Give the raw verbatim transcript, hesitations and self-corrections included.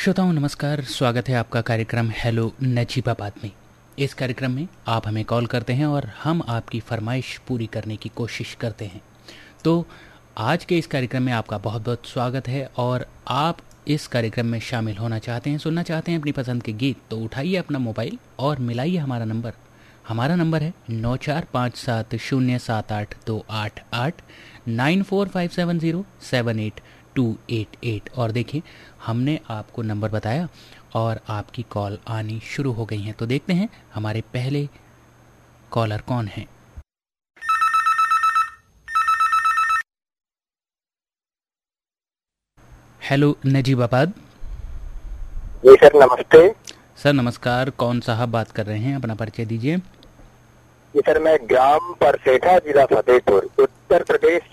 श्रोताओं नमस्कार, स्वागत है आपका कार्यक्रम हेलो नजीबाबाद में। इस कार्यक्रम में आप हमें कॉल करते हैं और हम आपकी फरमाइश पूरी करने की कोशिश करते हैं। तो आज के इस कार्यक्रम में आपका बहुत बहुत स्वागत है और आप इस कार्यक्रम में शामिल होना चाहते हैं, सुनना चाहते हैं अपनी पसंद के गीत, तो उठाइए अपना मोबाइल और मिलाइए हमारा नंबर। हमारा नंबर है नौ चार पाँच सात शून्य सात आठ दो आठ आठ nine four five seven zero seven eight to eight eight. और देखिए, हमने आपको नंबर बताया और आपकी कॉल आनी शुरू हो गई हैं। तो देखते हैं हमारे पहले कॉलर कौन हैं। हेलो नजीबाबाद। जी सर नमस्ते। सर नमस्कार, कौन साहब बात कर रहे हैं, अपना परिचय दीजिए। जी सर, मैं ग्राम परसेठा, जिला फतेहपुर, उत्तर प्रदेश